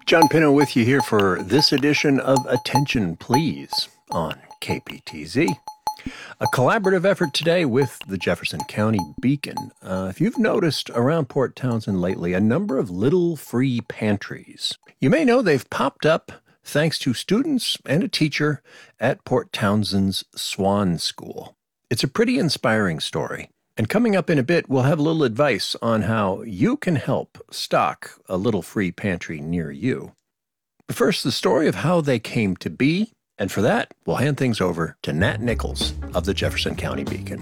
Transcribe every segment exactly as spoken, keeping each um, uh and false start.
John Pinto with you here for this edition of Attention Please on K P T Z. A collaborative effort today with the Jefferson County Beacon. Uh, if you've noticed around Port Townsend lately, a number of little free pantries. You may know they've popped up thanks to students and a teacher at Port Townsend's Swan School. It's a pretty inspiring story. And coming up in a bit, we'll have a little advice on how you can help stock a little free pantry near you. But first, the story of how they came to be. And for that, we'll hand things over to Nat Nichols of the Jefferson County Beacon.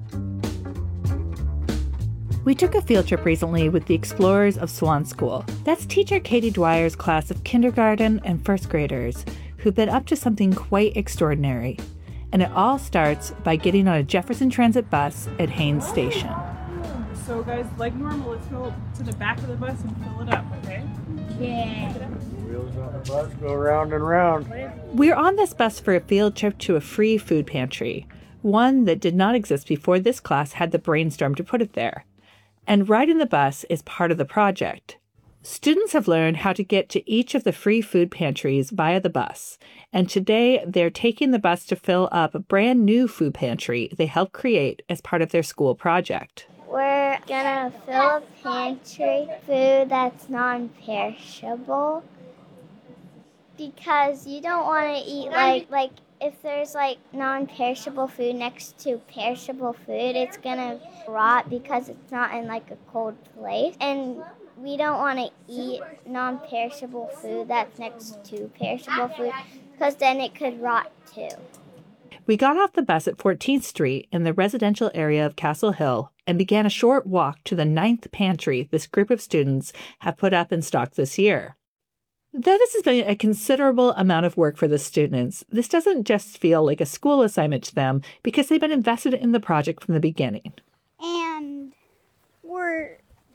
We took a field trip recently with the Explorers of Swan School. That's teacher Katie Dwyer's class of kindergarten and first graders who've been up to something quite extraordinary. And it all starts by getting on a Jefferson Transit bus at Haines Station. So guys, like normal, let's go to the back of the bus and fill it up, okay? Yeah. Wheels on the bus go round and round. We're on this bus for a field trip to a free food pantry, one that did not exist before this class had the brainstorm to put it there. And riding the bus is part of the project. Students have learned how to get to each of the free food pantries via the bus, and today they're taking the bus to fill up a brand new food pantry they helped create as part of their school project. We're gonna fill a pantry food that's non-perishable because you don't want to eat like like if there's like non-perishable food next to perishable food, it's gonna rot because it's not in like a cold place. And we don't want to eat non-perishable food that's next to perishable food because then it could rot too. We got off the bus at fourteenth Street in the residential area of Castle Hill and began a short walk to the ninth pantry this group of students have put up and stocked this year. Though this has been a considerable amount of work for the students, this doesn't just feel like a school assignment to them because they've been invested in the project from the beginning. And we're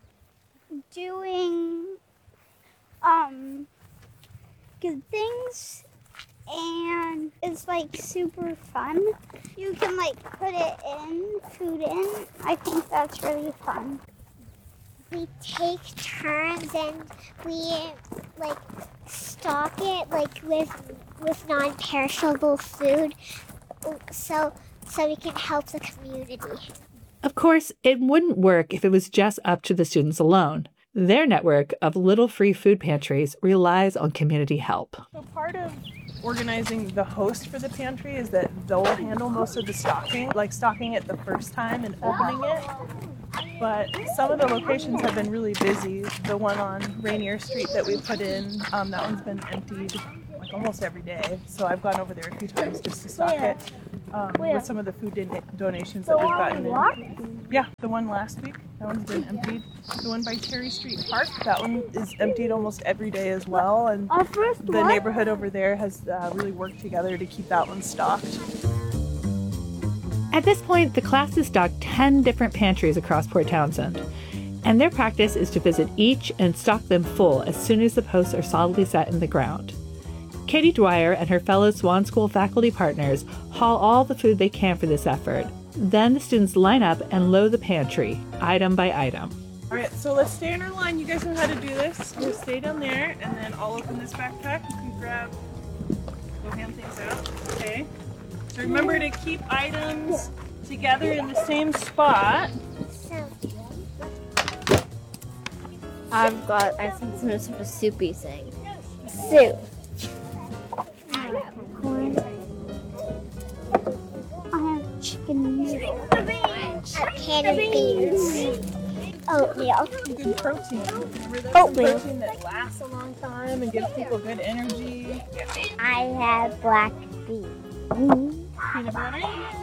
doing um good things. And it's like super fun. You can like put it in, food in. I think that's really fun. We take turns and we like stock it like with with non-perishable food so so we can help the community. Of course, it wouldn't work if it was just up to the students alone. Their network of little free food pantries relies on community help. So part of organizing the host for the pantry is that they'll handle most of the stocking, like stocking it the first time and opening it. But some of the locations have been really busy. The one on Rainier Street that we put in, um, that one's been emptied like almost every day. So I've gone over there a few times just to stock it um, with some of the food don- donations that we've gotten in. Yeah, the one last week, that one's been emptied. The one by Cherry Street Park, that one is emptied almost every day as well. And the neighborhood over there has uh, really worked together to keep that one stocked. At this point, the class has stocked ten different pantries across Port Townsend, and their practice is to visit each and stock them full as soon as the posts are solidly set in the ground. Katie Dwyer and her fellow Swan School faculty partners haul all the food they can for this effort. Then the students line up and load the pantry, item by item. All right, so let's stay in our line. You guys know how to do this. We'll stay down there, and then I'll open this backpack. You can grab, go hand things out, okay? So remember to keep items together in the same spot. I've got, I think, some sort of soupy thing. Soup. I have corn. I have chicken noodle. Candy beans. Oatmeal. Good protein. Remember that's Oatmeal. protein that lasts a long time and gives people good energy. I have black beans. Peanut butter.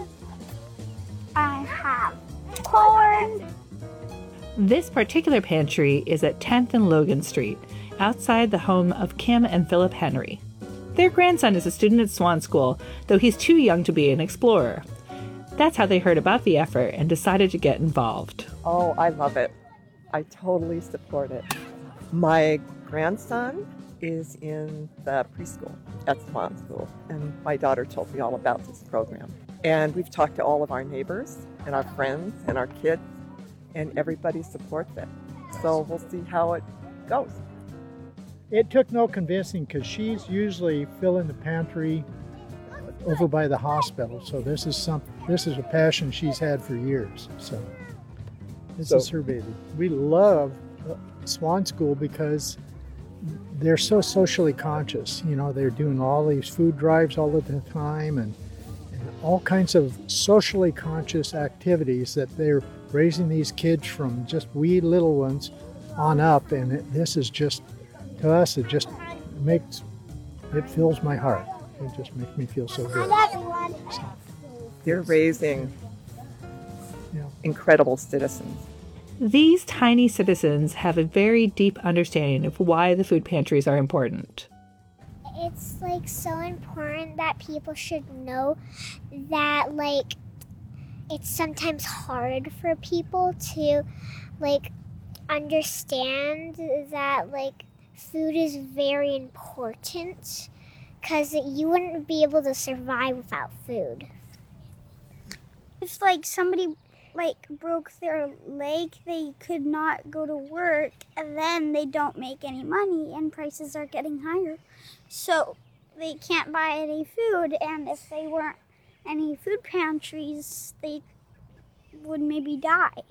I have corn. This particular pantry is at tenth and Logan Street, outside the home of Kim and Philip Henry. Their grandson is a student at Swan School, though he's too young to be an explorer. That's how they heard about the effort and decided to get involved. Oh, I love it. I totally support it. My grandson is in the preschool at Swan School, and my daughter told me all about this program. And we've talked to all of our neighbors and our friends and our kids, and everybody supports it. So we'll see how it goes. It took no convincing because she's usually filling the pantry over by the hospital. So this is some this is a passion she's had for years. So this So- is her baby. We love uh, Swan School because they're so socially conscious. You know, they're doing all these food drives all of the time and, and all kinds of socially conscious activities that they're raising these kids from just wee little ones on up. And it, this is just, to us, it just makes, it fills my heart. It just makes me feel so good. everyone. So, They're raising yeah. incredible citizens. These tiny citizens have a very deep understanding of why the food pantries are important. It's like so important that people should know that like it's sometimes hard for people to like understand that like food is very important because you wouldn't be able to survive without food. If like somebody like broke their leg, they could not go to work, and then they don't make any money and prices are getting higher. So they can't buy any food, and if they weren't any food pantries, they would maybe die.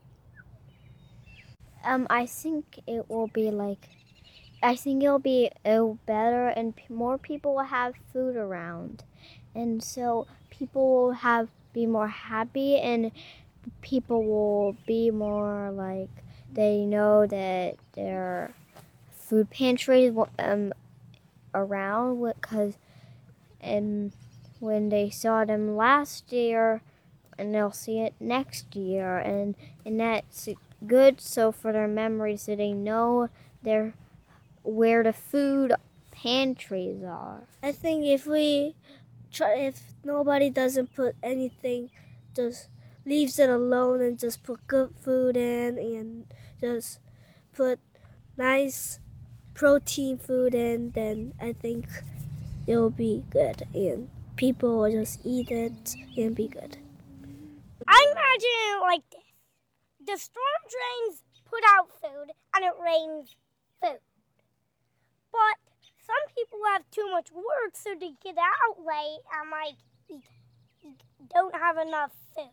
Um, I think it will be like, I think it'll be it'll better and p- more people will have food around. And so people will have be more happy and people will be more like, they know that there are food pantries um, around because and when they saw them last year and they'll see it next year and, and that's good so for their memory so they know their where the food pantries are. I think if we try, if nobody doesn't put anything, just leaves it alone and just put good food in and just put nice protein food in, then I think it'll be good and people will just eat it and be good. I imagine it like this. The storm drains put out food and it rains food. But some people have too much work, so they get out late and like don't have enough food.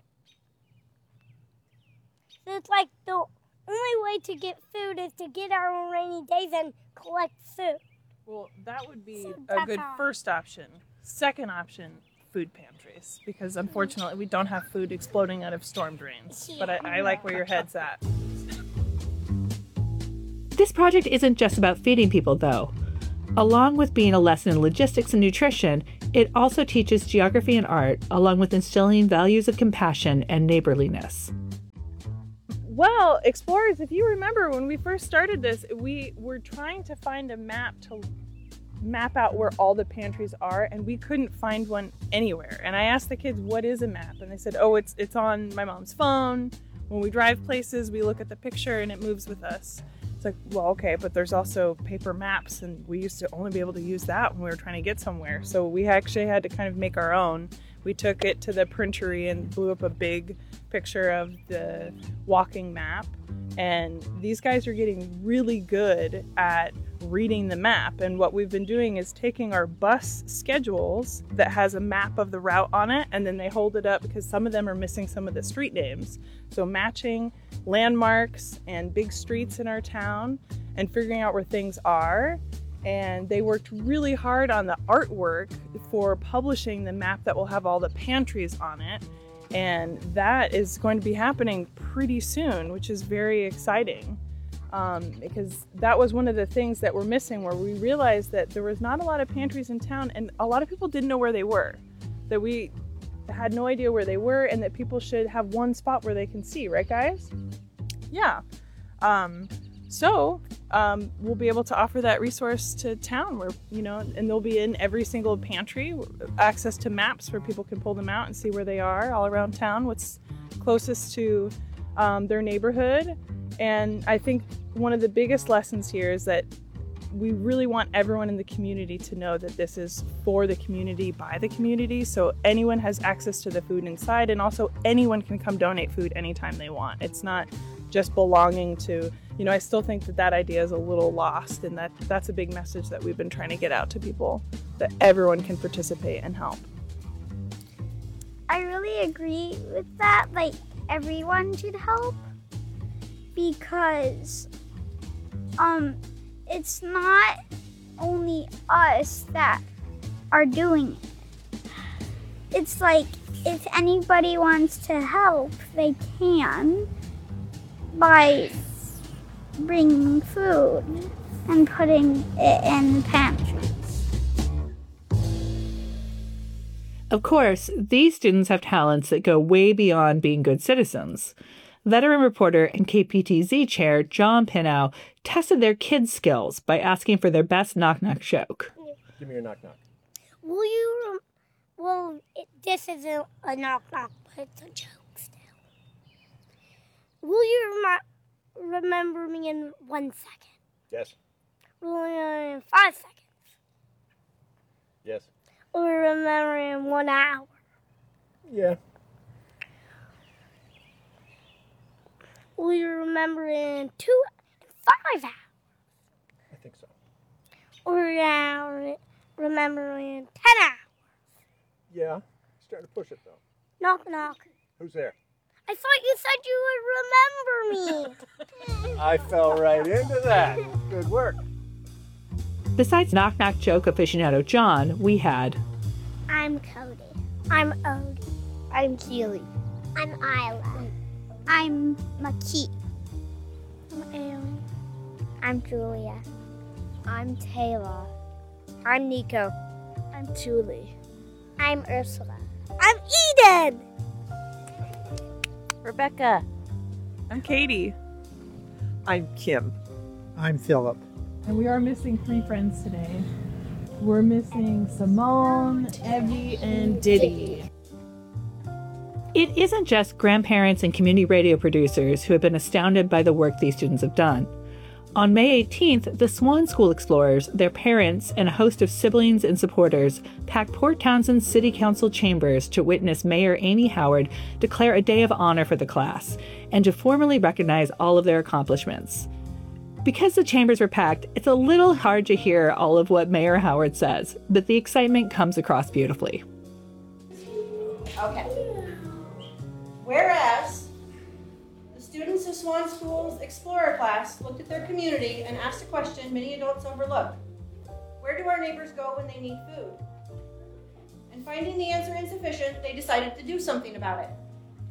So it's like the only way to get food is to get out on rainy days and collect food. Well, that would be So a good that's- first option. Second option, food pantries, because unfortunately we don't have food exploding out of storm drains. But I, I like where your head's at. This project isn't just about feeding people, though. Along with being a lesson in logistics and nutrition, it also teaches geography and art, along with instilling values of compassion and neighborliness. Well, explorers, if you remember when we first started this, we were trying to find a map to map out where all the pantries are, and we couldn't find one anywhere. And I asked the kids, what is a map? And they said, oh, it's it's on my mom's phone. When we drive places, we look at the picture and it moves with us. It's like, well, okay, but there's also paper maps, and we used to only be able to use that when we were trying to get somewhere. So we actually had to kind of make our own. We took it to the printery and blew up a big picture of the walking map. And these guys are getting really good at reading the map. And what we've been doing is taking our bus schedules that has a map of the route on it, and then they hold it up because some of them are missing some of the street names. So matching landmarks and big streets in our town and figuring out where things are. And they worked really hard on the artwork for publishing the map that will have all the pantries on it. And that is going to be happening pretty soon, which is very exciting. Um, because that was one of the things that we're missing, where we realized that there was not a lot of pantries in town and a lot of people didn't know where they were. That we had no idea where they were and that people should have one spot where they can see, right guys? Yeah. Um, so um, we'll be able to offer that resource to town where, you know, and they'll be in every single pantry, access to maps where people can pull them out and see where they are all around town, what's closest to um, their neighborhood. And I think one of the biggest lessons here is that we really want everyone in the community to know that this is for the community, by the community, so anyone has access to the food inside, and also anyone can come donate food anytime they want. It's not just belonging to, you know, I still think that that idea is a little lost, and that that's a big message that we've been trying to get out to people, that everyone can participate and help. I really agree with that. Like, everyone should help, because um, it's not only us that are doing it. It's like, if anybody wants to help, they can by bringing food and putting it in pantries. Of course, these students have talents that go way beyond being good citizens. Veteran reporter and K P T Z chair John Pinow tested their kids' skills by asking for their best knock-knock joke. Give me your knock-knock. Will you, rem- well, it, this isn't a knock-knock, but it's a joke still. Will you rem- remember me in one second? Yes. Will you remember in five seconds? Yes. Will you remember in one hour? Yeah. Will you remember in two, five hours? I think so. Or uh, remember in ten hours? Yeah. Starting to push it, though. Knock, knock. Who's there? I thought you said you would remember me. I fell right into that. Good work. Besides knock-knock joke aficionado John, we had... I'm Cody. I'm Odie. I'm Keely. I'm Isla. I'm Maki. I'm Aaron. I'm Julia. I'm Taylor. I'm Nico. I'm Julie. I'm Ursula. I'm Eden. Rebecca. I'm Katie. I'm Kim. I'm Philip. And we are missing three friends today. We're missing Simone, Evie, and Diddy. It isn't just grandparents and community radio producers who have been astounded by the work these students have done. On May eighteenth, the Swan School Explorers, their parents, and a host of siblings and supporters packed Port Townsend City Council chambers to witness Mayor Amy Howard declare a day of honor for the class and to formally recognize all of their accomplishments. Because the chambers were packed, it's a little hard to hear all of what Mayor Howard says, but the excitement comes across beautifully. Okay. Whereas the students of Swan School's Explorer class looked at their community and asked a question many adults overlook. Where do our neighbors go when they need food? And finding the answer insufficient, they decided to do something about it.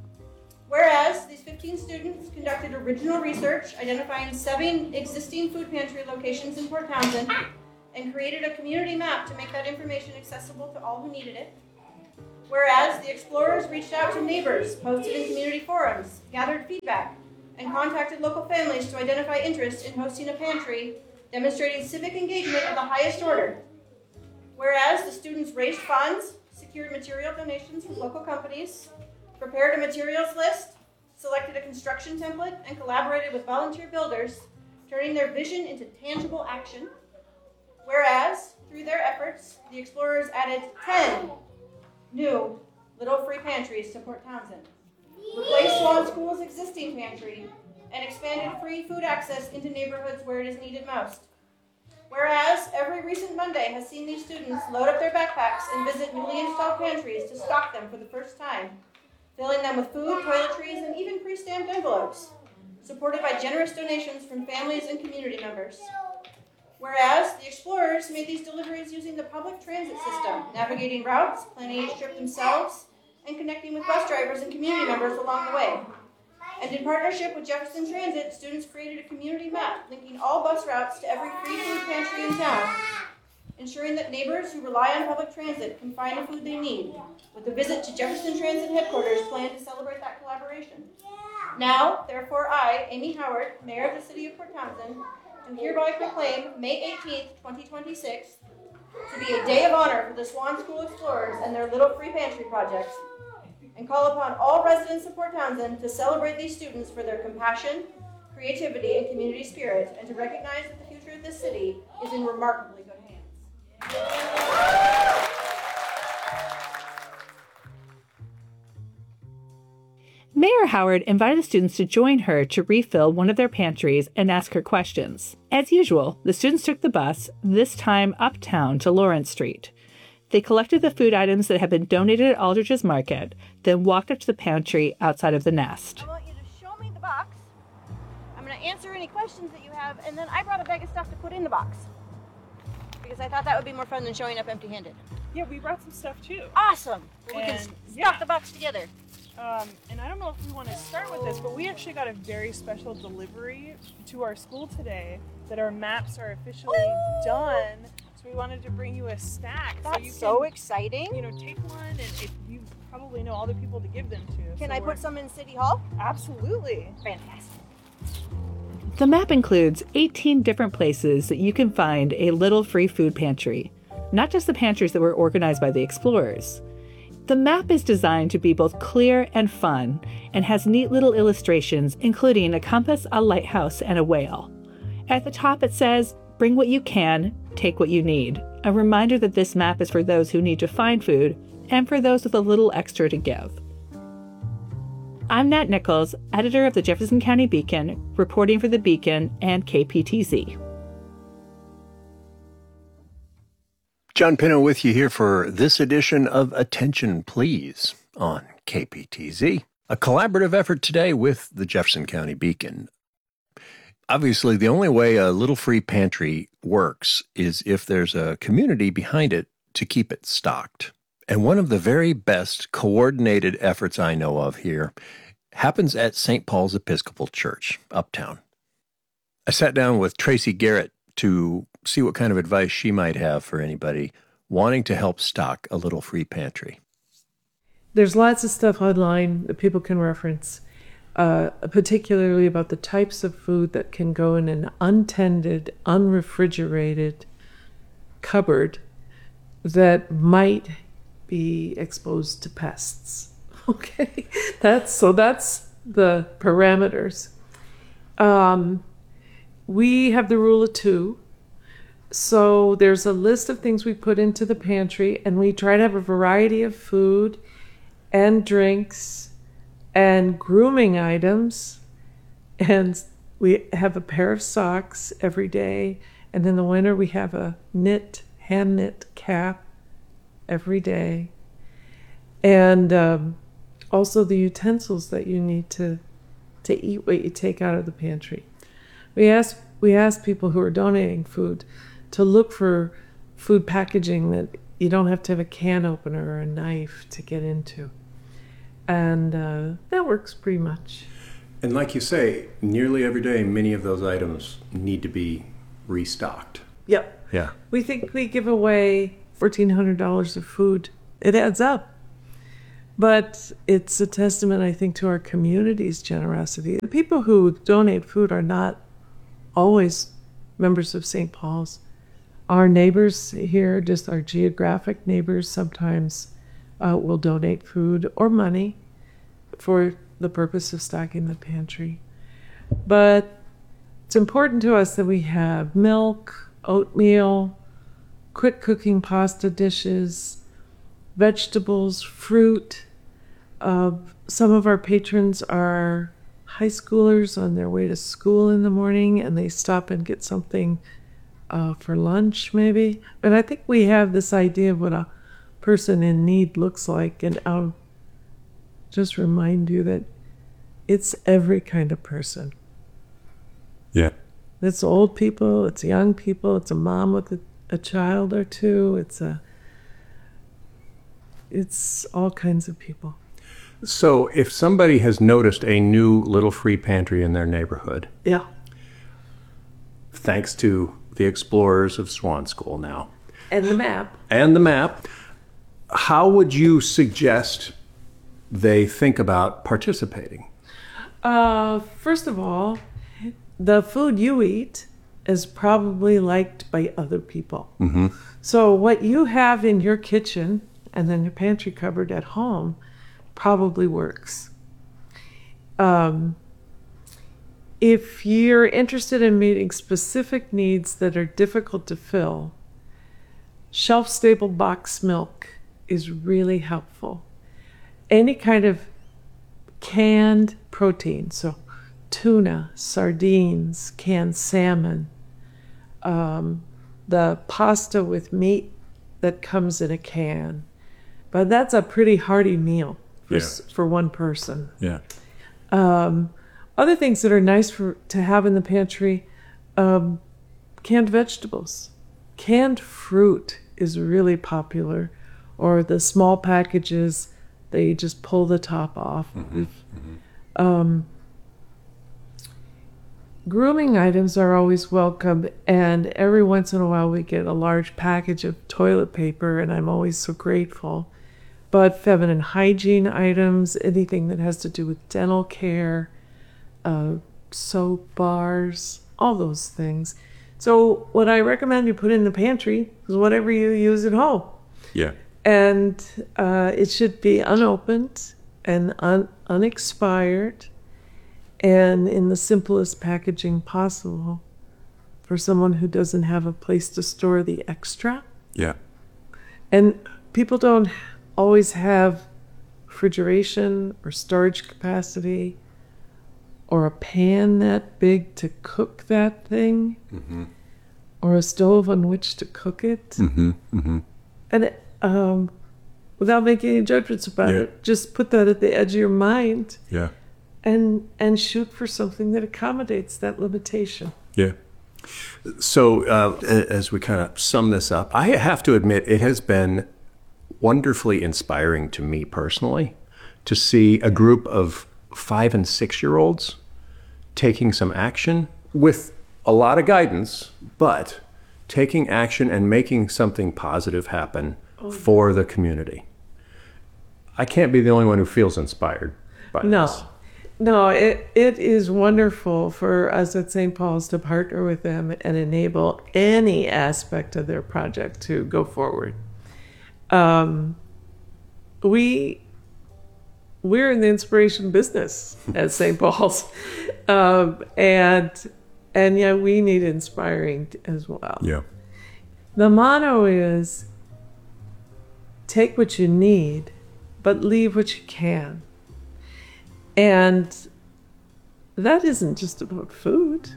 Whereas these fifteen students conducted original research identifying seven existing food pantry locations in Port Townsend and created a community map to make that information accessible to all who needed it. Whereas the explorers reached out to neighbors, posted in community forums, gathered feedback, and contacted local families to identify interest in hosting a pantry, demonstrating civic engagement of the highest order. Whereas the students raised funds, secured material donations from local companies, prepared a materials list, selected a construction template, and collaborated with volunteer builders, turning their vision into tangible action. Whereas, through their efforts, the explorers added ten new little free pantries to Port Townsend, replaced Swan School's existing pantry, and expanded free food access into neighborhoods where it is needed most. Whereas, every recent Monday has seen these students load up their backpacks and visit newly installed pantries to stock them for the first time, filling them with food, toiletries, and even pre-stamped envelopes, supported by generous donations from families and community members. Whereas, the explorers made these deliveries using the public transit system, navigating routes, planning each trip themselves, and connecting with bus drivers and community members along the way. And in partnership with Jefferson Transit, students created a community map linking all bus routes to every free food pantry in town, ensuring that neighbors who rely on public transit can find the food they need, with a visit to Jefferson Transit headquarters planned to celebrate that collaboration. Now, therefore, I, Amy Howard, Mayor of the City of Port Townsend, do hereby proclaim May eighteenth, twenty twenty-six to be a day of honor for the Swan School Explorers and their Little Free Pantry projects, and call upon all residents of Port Townsend to celebrate these students for their compassion, creativity, and community spirit, and to recognize that the future of this city is in remarkably good hands. Mayor Howard invited the students to join her to refill one of their pantries and ask her questions. As usual, the students took the bus, this time uptown to Lawrence Street. They collected the food items that had been donated at Aldridge's Market, then walked up to the pantry outside of the nest. I want you to show me the box. I'm going to answer any questions that you have, and then I brought a bag of stuff to put in the box. Because I thought that would be more fun than showing up empty-handed. Yeah, we brought some stuff too. Awesome! We And, can stuff yeah. the box together. Um, and I don't know if we want to start with this, but we actually got a very special delivery to our school today that our maps are officially done. So we wanted to bring you a stack. That's so you can, so exciting. You know, take one, and if you probably know all the people to give them to. Can So I we're- put some in City Hall? Absolutely. Fantastic. The map includes eighteen different places that you can find a little free food pantry, not just the pantries that were organized by the explorers. The map is designed to be both clear and fun, and has neat little illustrations, including a compass, a lighthouse, and a whale. At the top it says, "Bring what you can, take what you need," a reminder that this map is for those who need to find food, and for those with a little extra to give. I'm Nat Nichols, editor of the Jefferson County Beacon, reporting for the Beacon and K P T Z. John Pinto with you here for this edition of Attention Please on K P T Z, a collaborative effort today with the Jefferson County Beacon. Obviously, the only way a little free pantry works is if there's a community behind it to keep it stocked. And one of the very best coordinated efforts I know of here happens at Saint Paul's Episcopal Church, uptown. I sat down with Tracy Garrett to see what kind of advice she might have for anybody wanting to help stock a little free pantry. There's lots of stuff online that people can reference, uh, particularly about the types of food that can go in an untended, unrefrigerated cupboard that might be exposed to pests. Okay, that's so that's the parameters. Um, we have the rule of two. So there's a list of things we put into the pantry, and we try to have a variety of food and drinks and grooming items. And we have a pair of socks every day. And in the winter, we have a knit, hand knit cap every day. And um, also the utensils that you need to, to eat what you take out of the pantry. We ask, we ask people who are donating food to look for food packaging that you don't have to have a can opener or a knife to get into. And uh, that works pretty much. And like you say, nearly every day, many of those items need to be restocked. Yep. Yeah. We think we give away fourteen hundred dollars of food. It adds up. But it's a testament, I think, to our community's generosity. The people who donate food are not always members of Saint Paul's. Our neighbors here, just our geographic neighbors, sometimes uh, will donate food or money for the purpose of stocking the pantry. But it's important to us that we have milk, oatmeal, quick cooking pasta dishes, vegetables, fruit. Uh, some of our patrons are high schoolers on their way to school in the morning, and they stop and get something uh, for lunch maybe. But I think we have this idea of what a person in need looks like, and I'll just remind you that it's every kind of person. Yeah. It's old people, it's young people, it's a mom with a, a child or two, it's a it's all kinds of people. So if somebody has noticed a new little free pantry in their neighborhood, Yeah. thanks to the explorers of Swan School now, And the map. and the map, how would you suggest they think about participating? Uh, first of all, the food you eat is probably liked by other people. Mm-hmm. So what you have in your kitchen and then your pantry cupboard at home probably works. Um, if you're interested in meeting specific needs that are difficult to fill, shelf-stable box milk is really helpful. Any kind of canned protein, so tuna, sardines, canned salmon, um, the pasta with meat that comes in a can. But that's a pretty hearty meal for, Yeah. s- for one person. Yeah. Um, other things that are nice for to have in the pantry, um, canned vegetables. Canned fruit is really popular, or the small packages that you just pull the top off. Mm-hmm. Um, grooming items are always welcome, and every once in a while we get a large package of toilet paper, and I'm always so grateful. But feminine hygiene items, anything that has to do with dental care, uh, soap bars, all those things. So what I recommend you put in the pantry is whatever you use at home. Yeah. And uh, it should be unopened and un- unexpired and in the simplest packaging possible for someone who doesn't have a place to store the extra. Yeah. And people don't always have refrigeration or storage capacity or a pan that big to cook that thing, Mm-hmm. or a stove on which to cook it. Mm-hmm. Mm-hmm. And it, um, without making any judgments about Yeah. it, just put that at the edge of your mind Yeah. and and shoot for something that accommodates that limitation. Yeah. So, uh, a- as we kind of sum this up, I have to admit it has been wonderfully inspiring to me personally to see a group of five and six year olds taking some action with a lot of guidance, but taking action and making something positive happen for the community. I can't be the only one who feels inspired by No, this. no, it it is wonderful for us at Saint Paul's to partner with them and enable any aspect of their project to go forward. Um, we we're in the inspiration business at Saint Paul's, um, and and yeah, we need inspiring as well. Yeah. The motto is take what you need, but leave what you can. And that isn't just about food.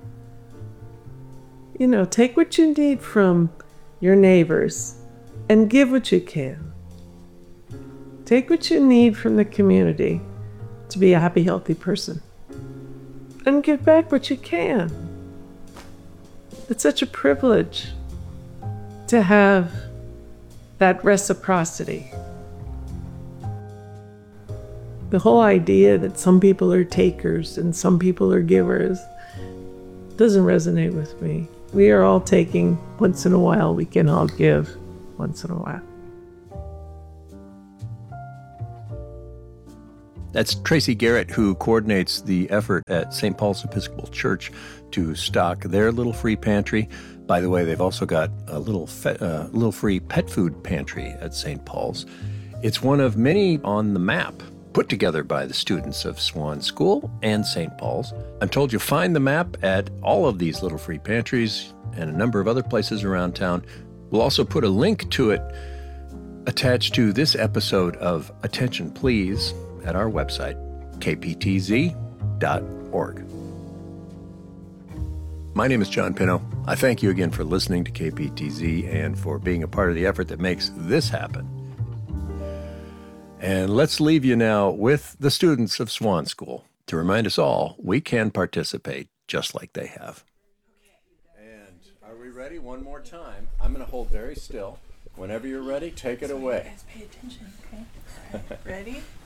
You know, take what you need from your neighbors and give what you can. Take what you need from the community to be a happy, healthy person. And give back what you can. It's such a privilege to have that reciprocity. The whole idea that some people are takers and some people are givers doesn't resonate with me. We are all taking once in a while. We can all give once in a while. That's Tracy Garrett, who coordinates the effort at Saint Paul's Episcopal Church to stock their little free pantry. By the way, they've also got a little fe- uh, little free pet food pantry at Saint Paul's. It's one of many on the map put together by the students of Swan School and Saint Paul's. I'm told you'll find the map at all of these little free pantries and a number of other places around town. We'll also put a link to it attached to this episode of Attention Please at our website, k p t z dot org. My name is John Pinto. I thank you again for listening to K P T Z and for being a part of the effort that makes this happen. And let's leave you now with the students of Swan School to remind us all we can participate just like they have. And are we ready? One more time. I'm going to hold very still. Whenever you're ready, take it away. Guys, pay attention, okay? All right. Ready?